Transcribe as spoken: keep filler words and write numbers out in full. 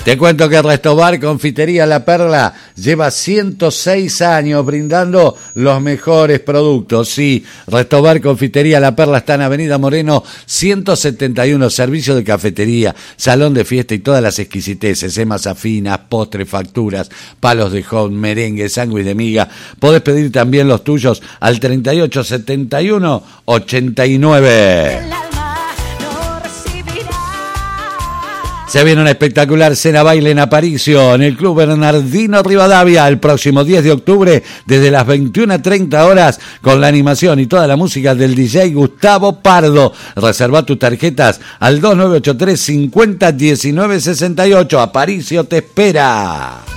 Te cuento que Restobar Confitería La Perla lleva ciento seis años brindando los mejores productos. Sí, Restobar Confitería La Perla está en Avenida Moreno ciento setenta y uno, servicio de cafetería, salón de fiesta y todas las exquisiteces, masas finas, postres, facturas, palos de home, merengue, sándwich de miga. Podés pedir también los tuyos al treinta y ocho setenta y uno ochenta y nueve. Se viene una espectacular cena baile en Aparicio, en el Club Bernardino Rivadavia, el próximo diez de octubre, desde las veintiuna treinta horas, con la animación y toda la música del D J Gustavo Pardo. Reserva tus tarjetas al dos nueve ocho tres cincuenta diecinueve sesenta y ocho. Aparicio te espera.